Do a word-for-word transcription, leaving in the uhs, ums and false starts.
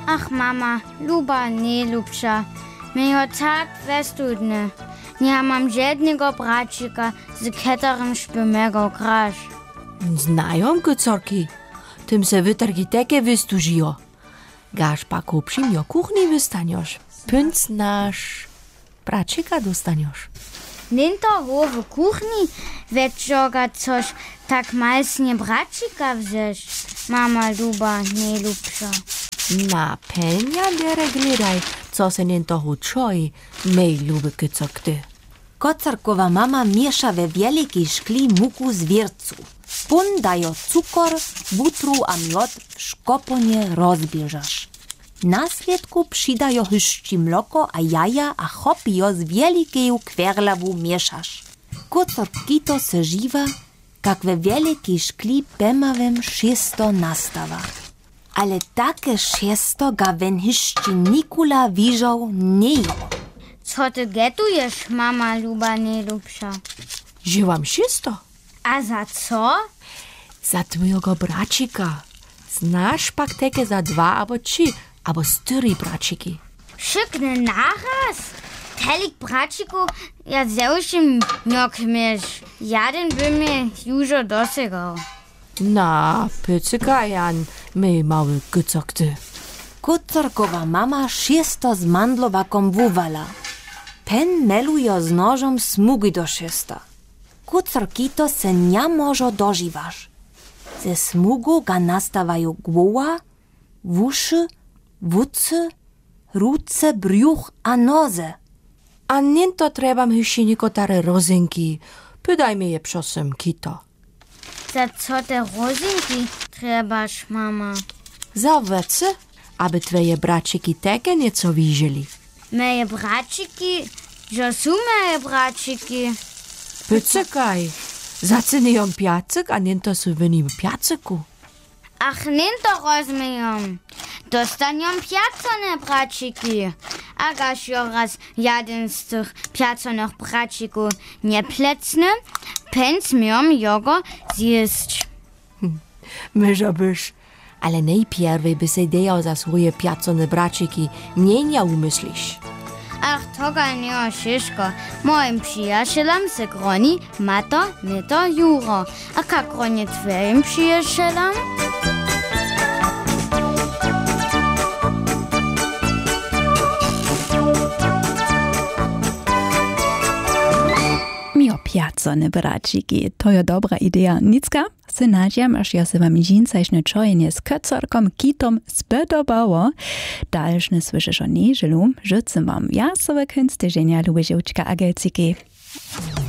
Ach, mama, luba, nie lubsza. My jo tak westudne. Nie mam żadnego bracika, z którym szpymego grasz. Znają gycorki. Tym se wytargi takie wystužijo. Gaż pak uprzymio kuchni wystaniesz. Pünc nasz bracika dostaniesz. Ninto ho w kuchni wieczoga coś tak malsnie bracika wzesz. Mama luba, nie lubsza. Na penia dere glidaj, co se ninto ho czoi, mej luby gycorky. Kocarkowa mama miesza we wielkiej szkli muku z wiercu. Pun daje cukor, butru a miod w szkoponie rozbieżasz. Na swietku przydają hyszci mloko a jaja a chopijo z wielkiej kwerlawu mieszasz. Kocarki to se żywa, jak we wielkiej szkli pemawem szesto nastawa. Ale takie szesto ga wen hyszci Nikula wiżał nie jo. Co ty getujesz, mama luba, nie lubsza? Żyłam szesto. A za co? Za twojego bracika. Znasz pak takie za dwa albo trzy, albo cztery braciki. Szykny naraz? Telik braciku, ja zeuszym niok miesz. Jeden by mnie już dosegał. Na, pycyka Jan, my mały gycorky. Kocarkowa mama szesto z mandlowakom wuwala. Pen meluje z nożem smugi do szesta. Kocarki to se nie może dożywasz. Ze smugu ga nastawają głowa, wuszy, wucy, ruce, brzuch a noze. A ninto trebam hyši nikotare rozinki. Pydaj mi je prosím, kito. Za co te rozinki trebasz, mama? Za wece, aby twoje braciki takie nieco widzieli. Moje braciki? Że są moje braciki? Pycykaj. Zacyniją piacyk, a ninto su wyni w piacyku. Ach, ninto rozumiem. Dostanią piacone braciki. A gaż jo raz jeden z tych piaconych bracików nie plecny, pędz mią jogo zjeść. Myżo byś, ale najpierw by se dejał za swoje piacone braciki, nie nie umyślisz. Ach, toga nie o wszystko. Moim przyjacielom se groni Mato, Mito, Juro. A jak groni twoim przyjacielom? Mio piacone braciki, to je dobra idea. Nicka, se nadziam, aż ja se wam dżinsajszne czojenie z kocarkom, kitom spodobało. Dalszne słyszysz o nieżelu, życzę wam jasowe kunstyżenia Lubiziuczka Agelciki.